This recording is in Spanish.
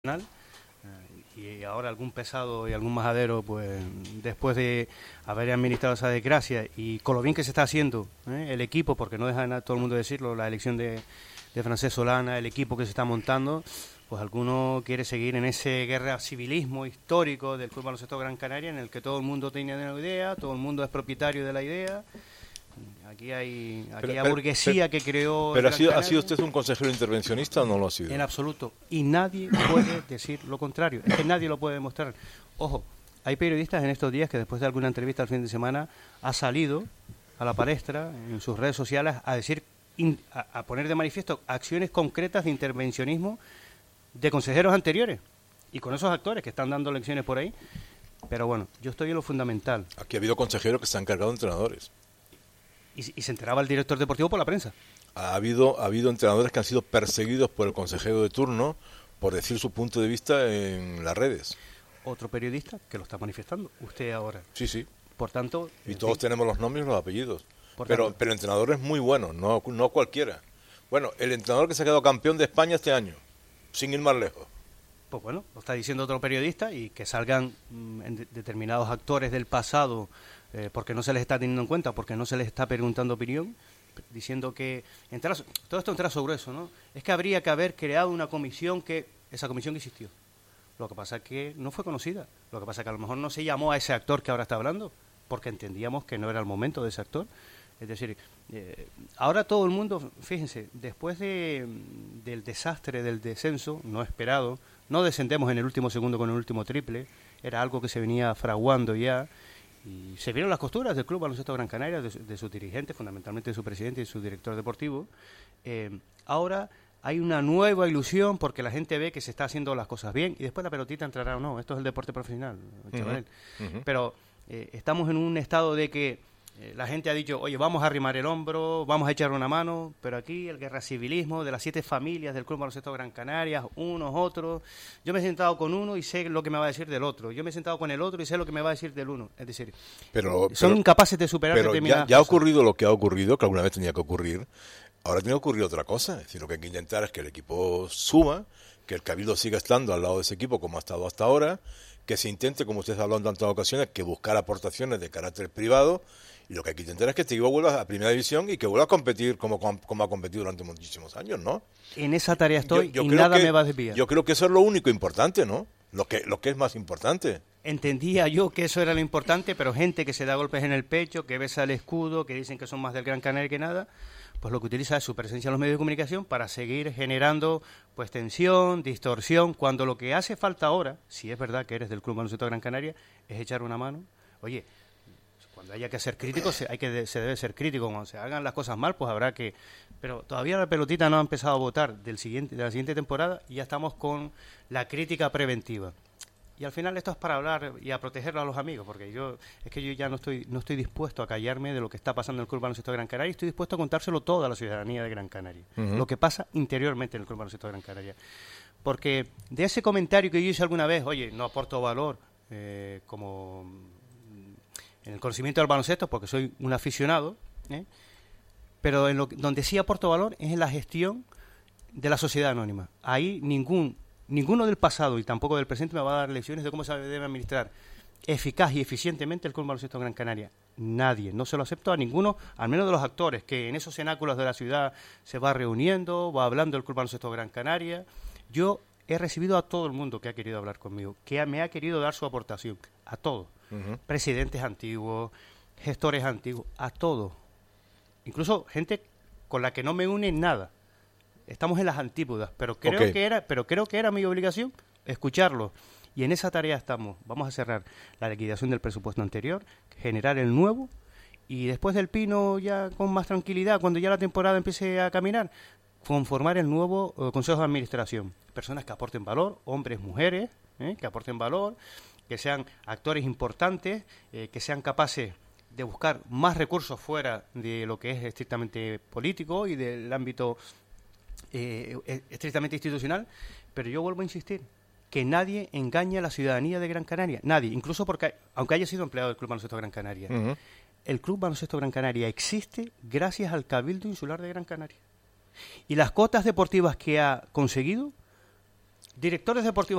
Y ahora algún pesado y algún majadero, pues después de haber administrado esa desgracia y con lo bien que se está haciendo el equipo, porque no deja de todo el mundo decirlo, la elección de Francesc Solana, el equipo que se está montando, pues alguno quiere seguir en ese guerra civilismo histórico del Club Baloncesto Gran Canaria, en el que todo el mundo tiene una idea, todo el mundo es propietario de la idea. Aquí hay burguesía que creó... ¿Pero ha sido usted un consejero intervencionista o no lo ha sido? En absoluto. Y nadie puede decir lo contrario. Es que nadie lo puede demostrar. Ojo, hay periodistas en estos días que después de alguna entrevista al fin de semana ha salido a la palestra en sus redes sociales a decir, a poner de manifiesto acciones concretas de intervencionismo de consejeros anteriores y con esos actores que están dando lecciones por ahí. Pero bueno, yo estoy en lo fundamental. Aquí ha habido consejeros que se han cargado de entrenadores. Y se enteraba el director deportivo por la prensa. Ha habido entrenadores que han sido perseguidos por el consejero de turno por decir su punto de vista en las redes. Otro periodista que lo está manifestando, usted ahora. Sí, sí. Por tanto... Y todos tenemos los nombres y los apellidos. Pero entrenadores muy buenos, no cualquiera. Bueno, el entrenador que se ha quedado campeón de España este año, sin ir más lejos. Pues bueno, lo está diciendo otro periodista y que salgan determinados actores del pasado porque no se les está teniendo en cuenta, porque no se les está preguntando opinión, diciendo que todo esto en trazo grueso, ¿no? Es que habría que haber creado una comisión esa comisión que existió. Lo que pasa es que no fue conocida. Lo que pasa es que a lo mejor no se llamó a ese actor que ahora está hablando, porque entendíamos que no era el momento de ese actor. Es decir, ahora todo el mundo, fíjense, después del desastre del descenso, no esperado, no descendemos en el último segundo con el último triple, era algo que se venía fraguando ya, y se vieron las costuras del Club Baloncesto Gran Canaria, de sus dirigentes, fundamentalmente de su presidente y su director deportivo. Ahora hay una nueva ilusión porque la gente ve que se está haciendo las cosas bien y después la pelotita entrará o no. Esto es el deporte profesional, chaval. Pero estamos en un estado de que la gente ha dicho, oye, vamos a arrimar el hombro, vamos a echar una mano, pero aquí el guerra civilismo de las 7 familias del Club Baloncesto Gran Canaria, unos, otros. Yo me he sentado con uno y sé lo que me va a decir del otro. Yo me he sentado con el otro y sé lo que me va a decir del uno. Es decir, son incapaces de superar determinadas ya ha cosas. ocurrido lo que ha ocurrido, que alguna vez tenía que ocurrir. Ahora tiene que ocurrir otra cosa. Es decir, lo que hay que intentar es que el equipo suba, que el Cabildo siga estando al lado de ese equipo como ha estado hasta ahora, que se intente, como usted ha hablado en tantas ocasiones, que buscar aportaciones de carácter privado. Y lo que hay que intentar es que este equipo vuelva a Primera División y que vuelva a competir como ha competido durante muchísimos años, ¿no? En esa tarea estoy yo y creo nada que, me va a desviar. Yo creo que eso es lo único importante, ¿no? Lo que es más importante. Entendía yo que eso era lo importante, pero gente que se da golpes en el pecho, que besa el escudo, que dicen que son más del Gran Canaria que nada, pues lo que utiliza es su presencia en los medios de comunicación para seguir generando pues tensión, distorsión, cuando lo que hace falta ahora, si es verdad que eres del Club Baloncesto Gran Canaria, es echar una mano. Oye, cuando haya que ser crítico, se debe ser crítico. Cuando se hagan las cosas mal, pues habrá que... Pero todavía la pelotita no ha empezado a votar de la siguiente temporada y ya estamos con la crítica preventiva. Y al final esto es para hablar y a protegerlo a los amigos, porque yo ya no estoy dispuesto a callarme de lo que está pasando en el Club Baloncesto Gran Canaria, estoy dispuesto a contárselo todo a la ciudadanía de Gran Canaria, lo que pasa interiormente en el Club Baloncesto Gran Canaria. Porque de ese comentario que yo hice alguna vez, oye, no aporto valor como en el conocimiento del baloncesto, porque soy un aficionado, pero donde sí aporto valor es en la gestión de la sociedad anónima. Ahí ninguno del pasado y tampoco del presente me va a dar lecciones de cómo se debe administrar eficaz y eficientemente el Club Baloncesto Gran Canaria. Nadie, no se lo acepto a ninguno, al menos de los actores, que en esos cenáculos de la ciudad se va reuniendo, va hablando del Club Baloncesto Gran Canaria. Yo he recibido a todo el mundo que ha querido hablar conmigo, que me ha querido dar su aportación, a todos. Presidentes antiguos, gestores antiguos, a todos. Incluso gente con la que no me une nada. Estamos en las antípodas, pero creo que era mi obligación escucharlo. Y en esa tarea estamos. Vamos a cerrar la liquidación del presupuesto anterior, generar el nuevo, y después del pino ya con más tranquilidad, cuando ya la temporada empiece a caminar, conformar el nuevo Consejo de Administración. Personas que aporten valor, hombres, mujeres, que aporten valor, que sean actores importantes, que sean capaces de buscar más recursos fuera de lo que es estrictamente político y del ámbito estrictamente institucional. Pero yo vuelvo a insistir, que nadie engañe a la ciudadanía de Gran Canaria, nadie, incluso porque aunque haya sido empleado del Club Baloncesto Gran Canaria, el Club Baloncesto Gran Canaria existe gracias al Cabildo Insular de Gran Canaria. Y las cotas deportivas que ha conseguido Directores deportivos